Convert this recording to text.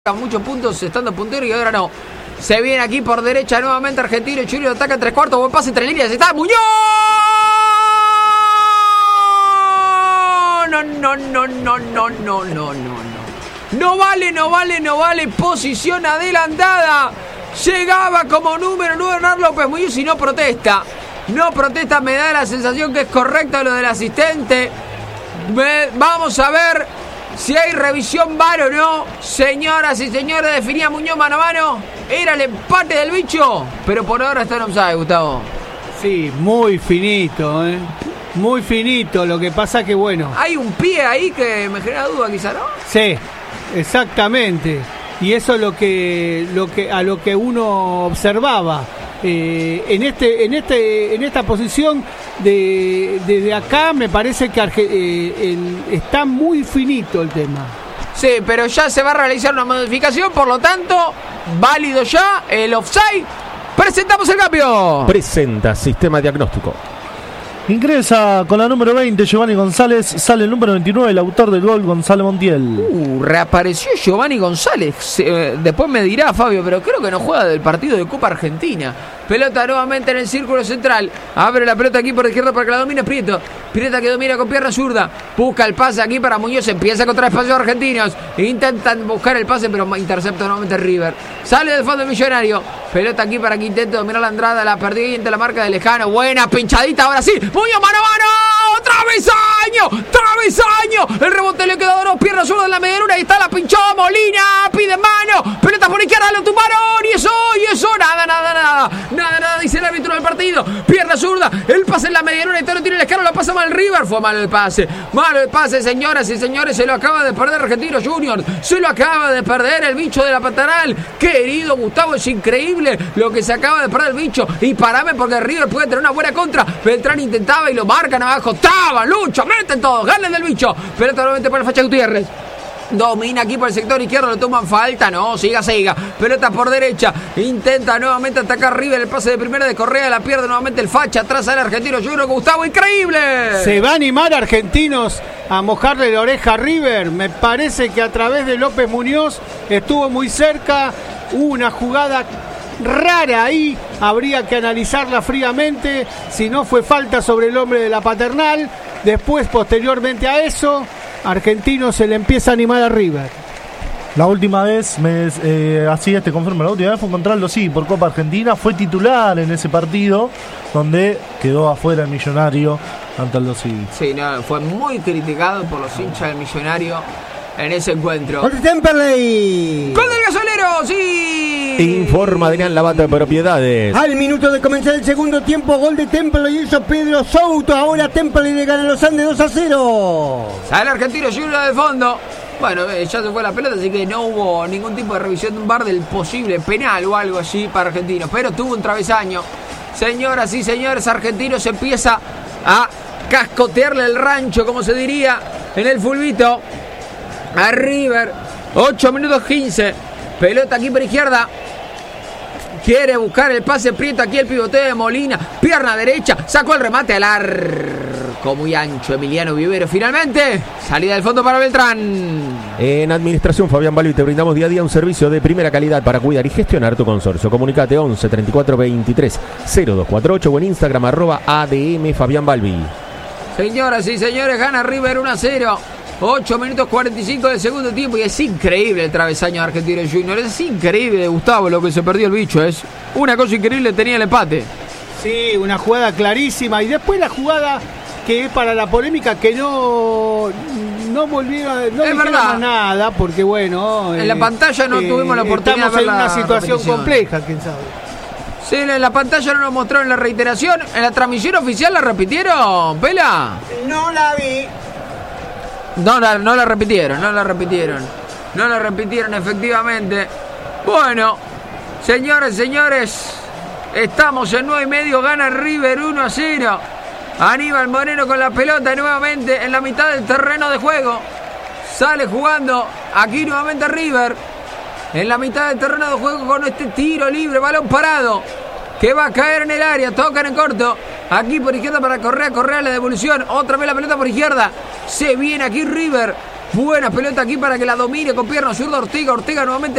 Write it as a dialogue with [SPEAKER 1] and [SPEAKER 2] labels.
[SPEAKER 1] muchos puntos estando puntero y ahora no. Se viene aquí por derecha nuevamente Argentino. Junior ataca en 3/4. Buen pase entre líneas. Está Muñoz. No vale. Posición adelantada. Llegaba como número 9 Hernán López Muñoz y no protesta. No protesta. Me da la sensación que es correcto lo del asistente. Vamos a ver si hay revisión VAR o no. Señoras y señores, definía Muñoz mano a mano. Era el empate del bicho, pero por ahora está en offside, Gustavo.
[SPEAKER 2] Sí, muy finito, muy finito. Lo que pasa que bueno,
[SPEAKER 1] hay un pie ahí que me genera duda quizá, ¿no?
[SPEAKER 2] Sí, exactamente. Y eso es lo que uno observaba. En esta posición desde acá me parece que está muy finito el tema.
[SPEAKER 1] Sí, pero ya se va a realizar una modificación, por lo tanto, válido ya el offside. Presentamos el cambio.
[SPEAKER 3] Presenta Sistema Diagnóstico.
[SPEAKER 4] Ingresa con la número 20 Giovanni González, sale el número 29, el autor del gol Gonzalo Montiel.
[SPEAKER 1] Reapareció Giovanni González. Después me dirá Fabio, pero creo que no juega del partido de Copa Argentina. Pelota nuevamente en el círculo central. Abre la pelota aquí por izquierda para que la domine Prieto. Prieta que domina con pierna zurda. Busca el pase aquí para Muñoz. Empieza contra espacios argentinos. Intentan buscar el pase, pero intercepta nuevamente River. Sale del fondo el Millonario. Pelota aquí para que intente dominar la Andrada. La perdió y entre la marca de Lejano. Buena pinchadita ahora sí. Muñoz mano a mano. Travesaño. El rebote le quedó a dos piernas zurda en la media luna. Ahí está, la pinchó Molina. Pide mano. Pelota por izquierda. Lo tumbaron. Y eso. Nada, dice el árbitro del partido. Pierna zurda. El pase en la media luna. Y todo lo tiene el escaro. Lo pasa mal el River. Fue malo el pase. Señoras y señores. Se lo acaba de perder Argentino Junior. Se lo acaba de perder el bicho de la Paternal. Querido Gustavo, es increíble lo que se acaba de perder el bicho. Y parame porque River puede tener una buena contra. Beltrán intentaba y lo marcan abajo. Taba, lucha, meten todos. Ganen del bicho. Pelota nuevamente para el Facha Gutiérrez. Domina aquí por el sector izquierdo, lo toman falta, no, siga. Pelota por derecha, intenta nuevamente atacar River, el pase de primera de Correa, la pierde nuevamente el Facha, atrás al Argentino Junior, Gustavo, increíble.
[SPEAKER 2] Se va a animar Argentinos a mojarle la oreja a River. Me parece que a través de López Muñoz estuvo muy cerca, hubo una jugada rara ahí, habría que analizarla fríamente, si no fue falta sobre el hombre de la Paternal. Después, posteriormente a eso, Argentino se le empieza a animar a River.
[SPEAKER 4] La última vez, así te confirmo, la última vez fue contra Aldo, sí, por Copa Argentina. Fue titular en ese partido, donde quedó afuera el Millonario ante Aldo Civi.
[SPEAKER 1] Sí, no, fue muy criticado por los hinchas del Millonario en ese encuentro.
[SPEAKER 5] ¡Gol de Temperley!
[SPEAKER 1] ¡Gol del Gasolero! ¡Sí!
[SPEAKER 3] Informa Adrián Lavata de Propiedades.
[SPEAKER 5] Al minuto de comenzar el segundo tiempo, gol de Temperley, hizo Pedro Souto. Ahora Temperley le gana a los Andes 2-0.
[SPEAKER 1] Sale Argentino Junior de fondo. Bueno, ya se fue la pelota, así que no hubo ningún tipo de revisión de un VAR del posible penal o algo así para Argentinos. Pero tuvo un travesaño. Señoras y señores, Argentinos empieza a cascotearle el rancho, como se diría en el fulbito, a River. 8 minutos 15. Pelota aquí por izquierda. Quiere buscar el pase Prieto. Aquí el pivoteo de Molina. Pierna derecha. Sacó el remate al arco. Muy ancho Emiliano Vivero. Finalmente, salida del fondo para Beltrán.
[SPEAKER 3] En Administración Fabián Balbi te brindamos día a día un servicio de primera calidad para cuidar y gestionar tu consorcio. Comunicate 11 34 23 0248 o en Instagram @ADM Fabián Balbi.
[SPEAKER 1] Señoras y señores, gana River 1-0. 8 minutos 45 del segundo tiempo y es increíble el travesaño de Argentino Junior. Es increíble, Gustavo, lo que se perdió el bicho. Es una cosa increíble, tenía el empate.
[SPEAKER 2] Sí, una jugada clarísima. Y después la jugada que es para la polémica, que no volvieron, no dijeron nada, porque bueno...
[SPEAKER 1] en la pantalla no tuvimos la oportunidad de ver
[SPEAKER 2] en una situación compleja, quién sabe.
[SPEAKER 1] Sí, en la pantalla no nos mostraron la reiteración. ¿En la transmisión oficial la repitieron, Pela?
[SPEAKER 5] No la vi.
[SPEAKER 1] No la repitieron efectivamente. Bueno, señores, estamos en 9:30, gana River 1-0. Aníbal Moreno con la pelota nuevamente en la mitad del terreno de juego. Sale jugando aquí nuevamente River en la mitad del terreno de juego con este tiro libre, balón parado, que va a caer en el área, tocan en corto. Aquí por izquierda para Correa la devolución. Otra vez la pelota por izquierda. Se viene aquí River. Buena pelota aquí para que la domine con pierna zurda Ortega nuevamente.